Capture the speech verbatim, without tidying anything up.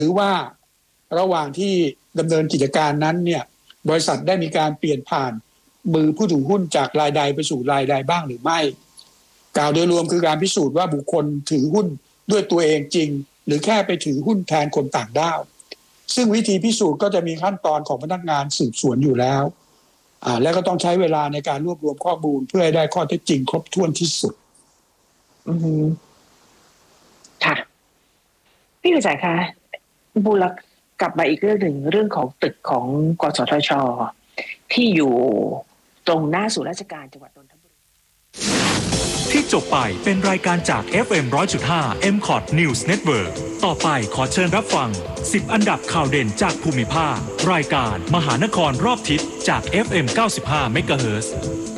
หรือว่าระหว่างที่ดำเนินกิจการนั้นเนี่ยบริษัทได้มีการเปลี่ยนผ่านมือผู้ถือหุ้นจากรายใดไปสู่รายใดบ้างหรือไม่กล่าวโดยรวมคือการพิสูจน์ว่าบุคคลถือหุ้นด้วยตัวเองจริงหรือแค่ไปถือหุ้นแทนคนต่างด้าวซึ่งวิธีพิสูจน์ก็จะมีขั้นตอนของพนักงานสืบสวนอยู่แล้วอ่าแล้วก็ต้องใช้เวลาในการรวบรวมข้อมูลเพื่อให้ได้ข้อเท็จจริงครบถ้วนที่สุดอืมค่ะพี่กระจายคะบูรกลับมาอีกเรื่องหนึ่งเรื่องของตึกของกสทช.ที่อยู่ตรงหน้าศูนย์ราชการจังหวัดนนทบุรีที่จบไปเป็นรายการจาก เอฟ เอ็ม หนึ่งร้อยจุดห้า เอ็ม คอท News Network ต่อไปขอเชิญรับฟังสิบอันดับข่าวเด่นจากภูมิภาครายการมหานครรอบทิศจาก เอฟ เอ็ม เก้าสิบห้า เมกะเฮิรตซ์